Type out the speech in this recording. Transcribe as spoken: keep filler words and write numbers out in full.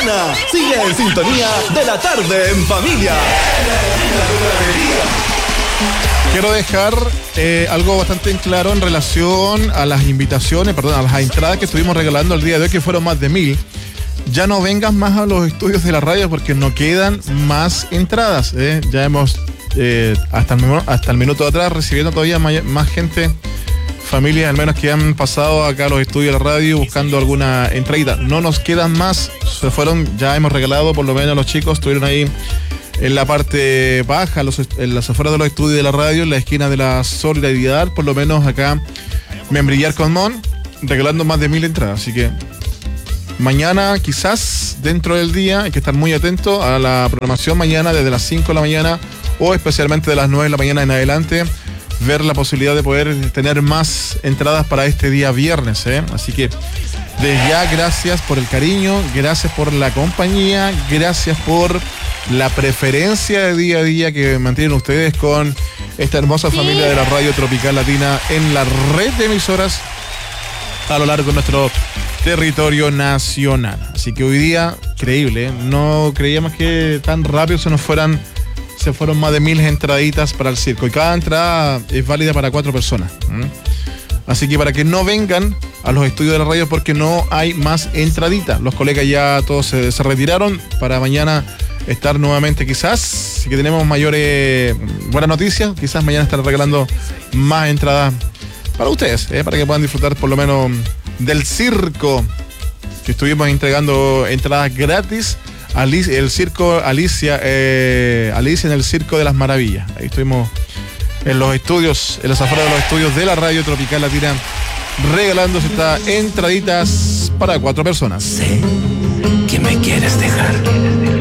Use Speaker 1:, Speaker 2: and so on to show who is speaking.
Speaker 1: gana. Sigue en sintonía de la tarde en familia.
Speaker 2: Quiero dejar eh, algo bastante en claro en relación a las invitaciones, perdón, a las entradas que estuvimos regalando el día de hoy, que fueron más de mil. Ya no vengas más a los estudios de la radio porque no quedan más entradas. ¿eh? Ya hemos, eh, hasta, el, hasta el minuto de atrás, recibiendo todavía may- más gente, familias al menos que han pasado acá a los estudios de la radio buscando alguna entradita. No nos quedan más, se fueron, ya hemos regalado, por lo menos los chicos estuvieron ahí en la parte baja, los, en las afueras de los estudios de la radio, en la esquina de la Solidaridad, por lo menos acá, Membrillar con Mon, regalando más de mil entradas. Así que mañana, quizás dentro del día, hay que estar muy atento a la programación mañana desde las cinco de la mañana o especialmente de las nueve de la mañana en adelante, ver la posibilidad de poder tener más entradas para este día viernes. ¿eh? Así que desde ya, gracias por el cariño, gracias por la compañía, gracias por la preferencia de día a día que mantienen ustedes con esta hermosa sí. familia de la Radio Tropical Latina en la red de emisoras a lo largo de nuestro territorio nacional. Así que hoy día, increíble, ¿eh? No creíamos que tan rápido se nos fueran, se fueron más de mil entraditas para el circo. Y cada entrada es válida para cuatro personas. ¿Mm? Así que para que no vengan a los estudios de la radio porque no hay más entraditas. Los colegas ya todos se, se retiraron para mañana estar nuevamente, quizás, si que tenemos mayores buenas noticias, quizás mañana estar regalando más entradas para ustedes, ¿eh? para que puedan disfrutar por lo menos del circo, que estuvimos entregando entradas gratis. Alicia, el circo Alicia, eh, Alicia en el Circo de las Maravillas. Ahí estuvimos en los estudios, en las afueras de los estudios de la Radio Tropical Latina, regalándose estas entraditas para cuatro personas.
Speaker 3: Sé que me quieres dejar.